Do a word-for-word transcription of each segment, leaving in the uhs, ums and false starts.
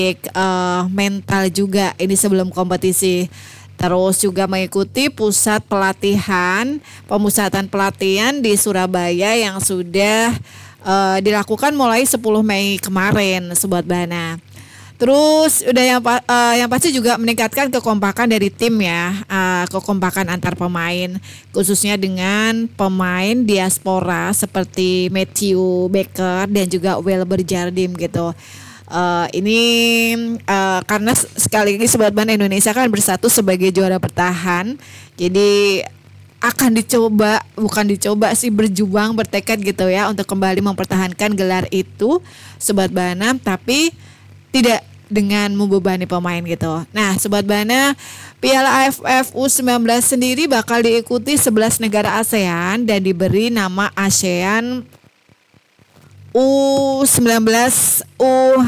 uh, mental juga ini sebelum kompetisi. Terus juga mengikuti pusat pelatihan, pemusatan pelatihan di Surabaya yang sudah uh, dilakukan mulai sepuluh Mei kemarin, Sobat Bana. Terus udah yang uh, yang pasti juga meningkatkan kekompakan dari tim ya, uh, kekompakan antar pemain, khususnya dengan pemain diaspora seperti Matthew Baker dan juga Wilber Jardim gitu. Uh, ini uh, karena sekali lagi Sobat Bana, Indonesia kan bersatu sebagai juara bertahan, jadi akan dicoba, bukan dicoba sih, berjuang, bertekad gitu ya untuk kembali mempertahankan gelar itu, Sobat Bana, tapi tidak dengan membebani pemain gitu. Nah, Sobat Bana, Piala A F F U sembilan belas sendiri bakal diikuti sebelas negara ASEAN dan diberi nama ASEAN U sembilan belas U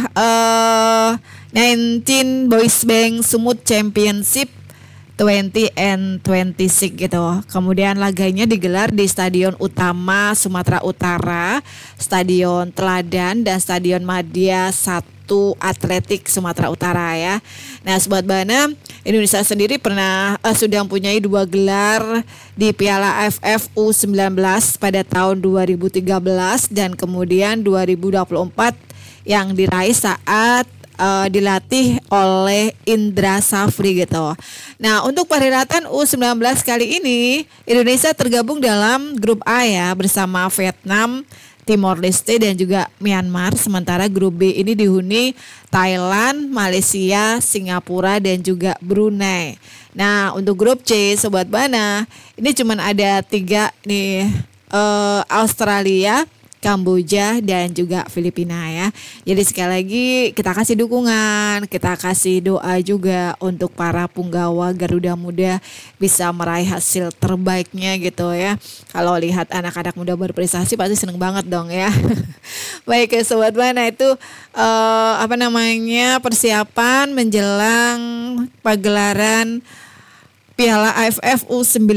uh, sembilan belas Boys Bank Sumut Championship dua puluh and dua puluh enam gitu. Kemudian laganya digelar di Stadion Utama Sumatera Utara, Stadion Teladan dan Stadion Madia satu Atletik Sumatera Utara ya. Nah, Sobat Bana, Indonesia sendiri pernah uh, sudah mempunyai dua gelar di Piala A F F U sembilan belas pada tahun dua ribu tiga belas dan kemudian dua ribu dua puluh empat yang diraih saat Uh, dilatih oleh Indra Safri gitu. Nah, untuk perhelatan U sembilan belas kali ini Indonesia tergabung dalam grup A ya, bersama Vietnam, Timor Leste dan juga Myanmar. Sementara grup B ini dihuni Thailand, Malaysia, Singapura dan juga Brunei. Nah, untuk grup C, Sobat Bana, ini cuman ada tiga nih, uh, Australia, Kamboja dan juga Filipina ya. Jadi sekali lagi kita kasih dukungan, kita kasih doa juga untuk para punggawa Garuda Muda bisa meraih hasil terbaiknya gitu ya. Kalau lihat anak-anak muda berprestasi pasti seneng banget dong ya. Baik ya Sobat Bana, itu uh, apa namanya persiapan menjelang pagelaran Piala A F F U sembilan belas